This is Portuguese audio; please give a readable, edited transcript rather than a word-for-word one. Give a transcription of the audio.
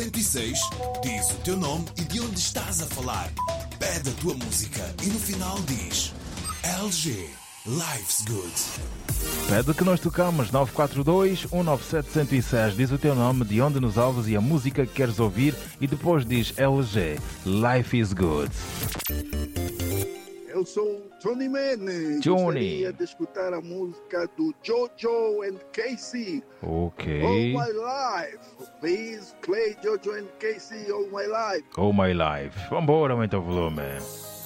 106 diz o teu nome e de onde estás a falar. Pede a tua música e no final diz LG Life's Good. Pede que nós tocamos 942-197-106. Diz o teu nome, de onde nos ouves e a música que queres ouvir e depois diz LG Life is Good. Eu sou Johnny Man. Johnny. Gostaria de escutar a música do Jojo and Casey. Ok. All My Life. Please play Jojo and Casey All My Life. Oh My Life. Vambora, aumenta o volume.